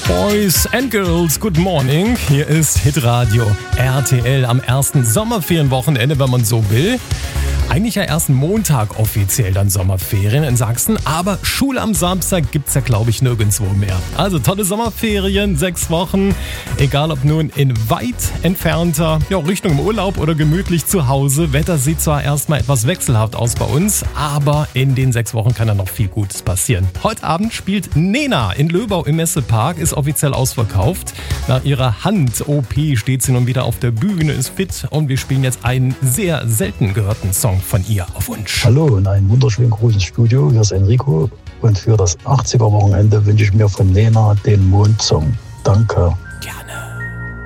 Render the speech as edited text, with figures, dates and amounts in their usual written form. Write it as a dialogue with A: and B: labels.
A: Boys and Girls, good morning. Hier ist Hitradio RTL am ersten Sommerferienwochenende, wenn man so will. Eigentlich ja erst Montag offiziell dann Sommerferien in Sachsen, aber Schule am Samstag gibt's ja glaube ich nirgendwo mehr. Also tolle Sommerferien, 6 Wochen, egal ob nun in weit entfernter Richtung Urlaub oder gemütlich zu Hause. Wetter sieht zwar erstmal etwas wechselhaft aus bei uns, aber in den 6 Wochen kann ja noch viel Gutes passieren. Heute Abend spielt Nena in Löbau im Messepark, ist offiziell ausverkauft. Nach ihrer Hand-OP steht sie nun wieder auf der Bühne, ist fit und wir spielen jetzt einen sehr selten gehörten Song von ihr auf Wunsch.
B: Hallo und einen wunderschönen Gruß ins Studio. Hier ist Enrico und für das 80er-Wochenende wünsche ich mir von Nena den Mondsong. Danke.